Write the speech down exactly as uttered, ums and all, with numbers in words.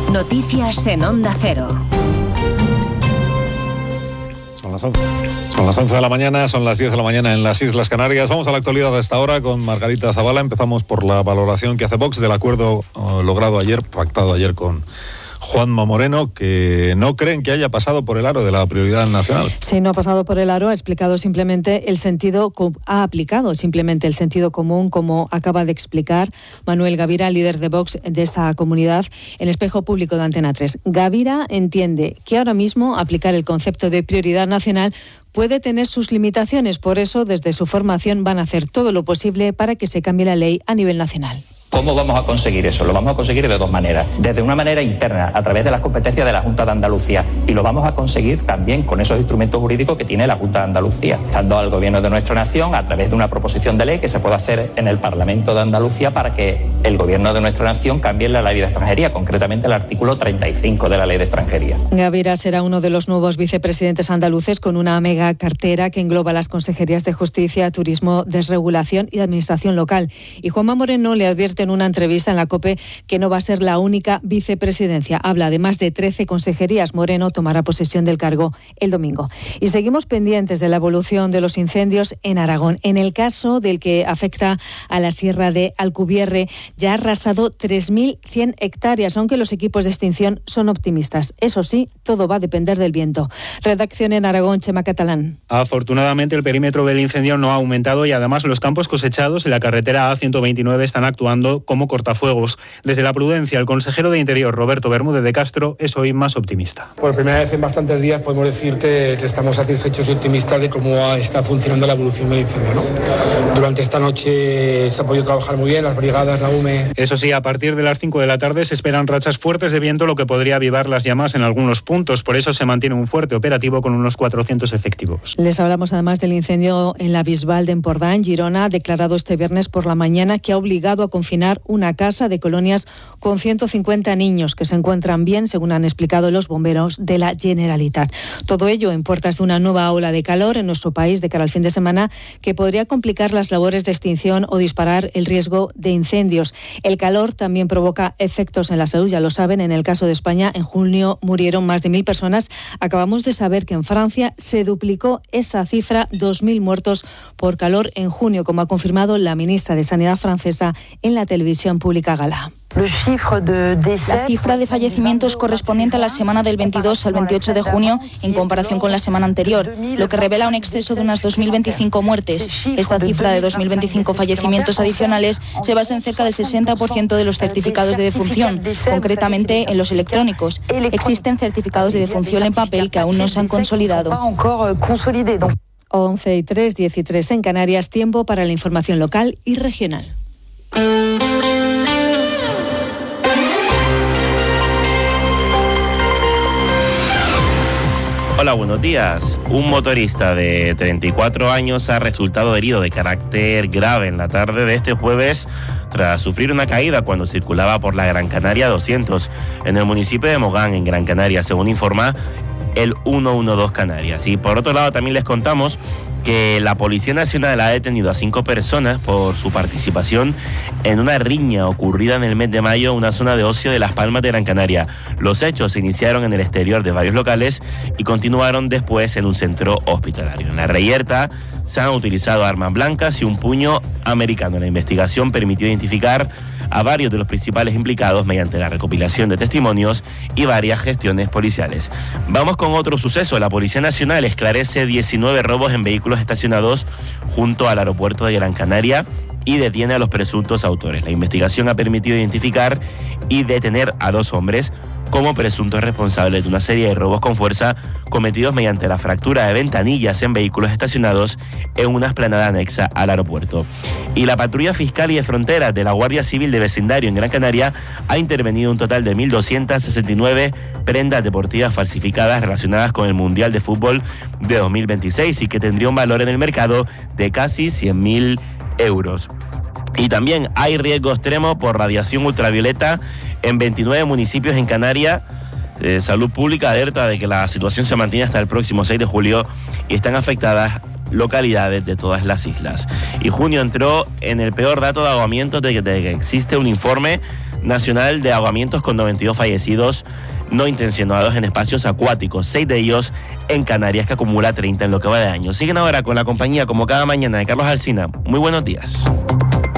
Noticias en Onda Cero. Son las once. Son las once de la mañana, son las diez de la mañana en las Islas Canarias. Vamos a la actualidad de esta hora con Margarita Zavala. Empezamos por la valoración que hace Vox del acuerdo uh, logrado ayer, pactado ayer con Juanma Moreno, que no creen que haya pasado por el aro de la prioridad nacional. Sí, no ha pasado por el aro, ha explicado simplemente el sentido, ha aplicado simplemente el sentido común, como acaba de explicar Manuel Gavira, líder de Vox de esta comunidad, en Espejo Público de Antena tres. Gavira entiende que ahora mismo aplicar el concepto de prioridad nacional puede tener sus limitaciones, por eso desde su formación van a hacer todo lo posible para que se cambie la ley a nivel nacional. ¿Cómo vamos a conseguir eso? Lo vamos a conseguir de dos maneras. Desde una manera interna, a través de las competencias de la Junta de Andalucía, y lo vamos a conseguir también con esos instrumentos jurídicos que tiene la Junta de Andalucía, estando al Gobierno de nuestra nación a través de una proposición de ley que se puede hacer en el Parlamento de Andalucía para que el Gobierno de nuestra nación cambie la ley de extranjería, concretamente el artículo treinta y cinco de la ley de extranjería. Gavira será uno de los nuevos vicepresidentes andaluces con una mega cartera que engloba las consejerías de Justicia, Turismo, Desregulación y Administración Local. Y Juanma Moreno le advierte en una entrevista en la COPE que no va a ser la única vicepresidencia. Habla de más de trece consejerías. Moreno tomará posesión del cargo el domingo. Y seguimos pendientes de la evolución de los incendios en Aragón. En el caso del que afecta a la sierra de Alcubierre, ya ha arrasado tres mil cien hectáreas, aunque los equipos de extinción son optimistas. Eso sí, todo va a depender del viento. Redacción en Aragón, Chema Catalán. Afortunadamente, el perímetro del incendio no ha aumentado y además los campos cosechados en la carretera A ciento veintinueve están actuando como cortafuegos. Desde la prudencia, el consejero de Interior, Roberto Bermúdez de Castro, es hoy más optimista. Por primera vez en bastantes días podemos decir que estamos satisfechos y optimistas de cómo está funcionando la evolución del incendio, ¿no? Durante esta noche se ha podido trabajar muy bien, las brigadas, la U M E. Eso sí, a partir de las cinco de la tarde se esperan rachas fuertes de viento, lo que podría avivar las llamas en algunos puntos. Por eso se mantiene un fuerte operativo con unos cuatrocientos efectivos. Les hablamos además del incendio en la Bisbal de Empordà, en Girona, declarado este viernes por la mañana, que ha obligado a confinar una casa de colonias con ciento cincuenta niños que se encuentran bien, según han explicado los bomberos de la Generalitat. Todo ello en puertas de una nueva ola de calor en nuestro país de cara al fin de semana, que podría complicar las labores de extinción o disparar el riesgo de incendios. El calor también provoca efectos en la salud, ya lo saben. En el caso de España, en junio murieron más de mil personas. Acabamos de saber que en Francia se duplicó esa cifra, dos mil muertos por calor en junio, como ha confirmado la ministra de Sanidad francesa en la televisión pública Gala. La cifra de fallecimientos correspondiente a la semana del veintidós al veintiocho de junio en comparación con la semana anterior, lo que revela un exceso de unas dos mil veinticinco muertes. Esta cifra de dos mil veinticinco fallecimientos adicionales se basa en cerca del sesenta por ciento de los certificados de defunción, concretamente en los electrónicos. Existen certificados de defunción en papel que aún no se han consolidado. once y tres, diez y tres en Canarias, tiempo para la información local y regional. Hola, buenos días. Un motorista de treinta y cuatro años ha resultado herido de carácter grave en la tarde de este jueves tras sufrir una caída cuando circulaba por la Gran Canaria doscientos en el municipio de Mogán, en Gran Canaria, según informa el ciento doce Canarias. Y por otro lado también les contamos que la Policía Nacional ha detenido a cinco personas por su participación en una riña ocurrida en el mes de mayo en una zona de ocio de Las Palmas de Gran Canaria. Los hechos se iniciaron en el exterior de varios locales y continuaron después en un centro hospitalario. En la reyerta se han utilizado armas blancas y un puño americano. La investigación permitió identificar a varios de los principales implicados mediante la recopilación de testimonios y varias gestiones policiales. Vamos con otro suceso. La Policía Nacional esclarece diecinueve robos en vehículos estacionados junto al aeropuerto de Gran Canaria y detiene a los presuntos autores. La investigación ha permitido identificar y detener a dos hombres como presuntos responsables de una serie de robos con fuerza cometidos mediante la fractura de ventanillas en vehículos estacionados en una explanada anexa al aeropuerto. Y la patrulla fiscal y de fronteras de la Guardia Civil de Vecindario en Gran Canaria ha intervenido un total de mil doscientas sesenta y nueve prendas deportivas falsificadas relacionadas con el Mundial de Fútbol de dos mil veintiséis y que tendría un valor en el mercado de casi cien mil euros. Y también hay riesgo extremo por radiación ultravioleta en veintinueve municipios en Canarias. Eh, Salud Pública alerta de que la situación se mantiene hasta el próximo seis de julio y están afectadas localidades de todas las islas. Y junio entró en el peor dato de ahogamientos de que, de que existe un informe nacional de ahogamientos con noventa y dos fallecidos no intencionados en espacios acuáticos, seis de ellos en Canarias, que acumula treinta en lo que va de año. Siguen ahora con la compañía, como cada mañana, de Carlos Alsina. Muy buenos días.